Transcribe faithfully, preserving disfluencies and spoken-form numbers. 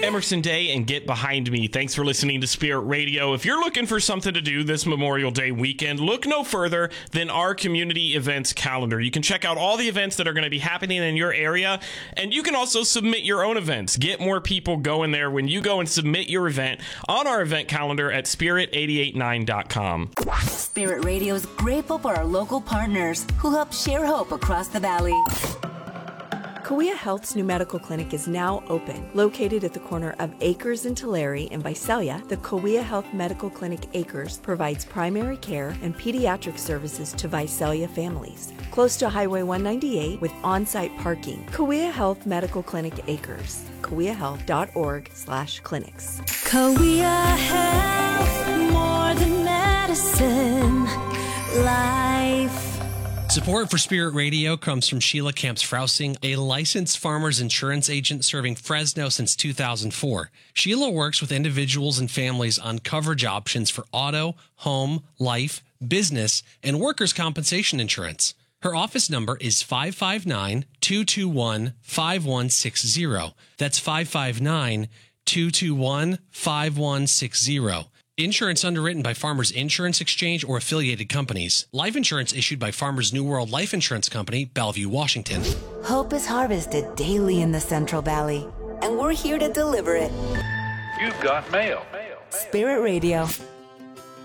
Emerson Day and Get Behind Me. Thanks for listening to Spirit Radio. If you're looking for something to do this Memorial Day weekend, look no further than our community events calendar. You can check out all the events that are going to be happening in your area, and you can also submit your own events. Get more people going there when you go and submit your event on our event calendar at spirit eight eight nine dot com. Spirit Radio is grateful for our local partners who help share hope across the valley. Kauai Health's new medical clinic is now open. Located at the corner of Acres and Tulare in Visalia, the Kauai Health Medical Clinic Acres provides primary care and pediatric services to Visalia families. Close to Highway one ninety-eight with on-site parking. Kauai Health Medical Clinic Acres. kauai health dot org slash clinics. Kauai Health, more than medicine, life. Support for Spirit Radio comes from Sheila Camps-Frousing, a licensed farmer's insurance agent serving Fresno since two thousand four. Sheila works with individuals and families on coverage options for auto, home, life, business, and workers' compensation insurance. Her office number is five five nine, two two one, five one six zero. That's five five nine, two two one, five one six zero. Insurance underwritten by Farmers Insurance Exchange or affiliated companies. Life insurance issued by Farmers New World Life Insurance Company, Bellevue, Washington. Hope is harvested daily in the Central Valley, and we're here to deliver it. You've got mail. Spirit Radio.